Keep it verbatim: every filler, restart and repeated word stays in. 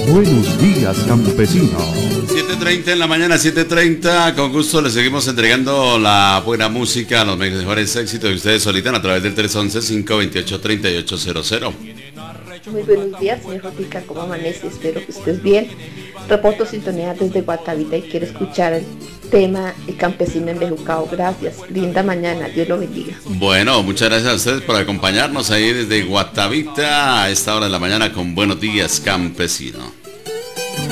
Buenos días, campesino. siete treinta en la mañana, siete treinta. Con gusto les seguimos entregando la buena música, los mejores éxitos de ustedes solitan a través del tres once, cinco veintiocho, treinta y ocho cero cero. Muy buenos días, señor Jotica, ¿cómo amanece? Espero que estés bien. Reporto sintonía desde Guatavita y quiero escuchar el tema El campesino embejucado. Gracias, linda mañana, Dios lo bendiga. Bueno, muchas gracias a ustedes por acompañarnos ahí desde Guatavita a esta hora de la mañana con Buenos días, campesino.